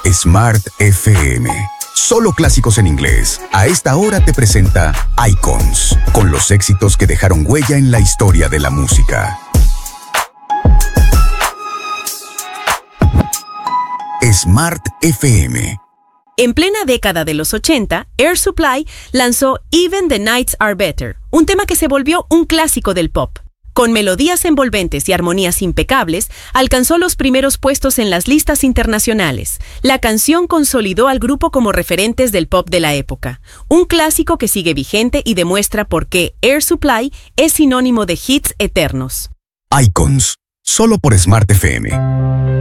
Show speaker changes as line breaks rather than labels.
Smart FM. Solo clásicos en inglés. A esta hora te presenta Icons, con los éxitos que dejaron huella en la historia de la música. Smart FM.
En plena década de los 80, Air Supply lanzó Even the Nights Are Better, un tema que se volvió un clásico del pop. Con melodías envolventes y armonías impecables, alcanzó los primeros puestos en las listas internacionales. La canción consolidó al grupo como referentes del pop de la época. Un clásico que sigue vigente y demuestra por qué Air Supply es sinónimo de hits eternos.
Icons, solo por Smart FM.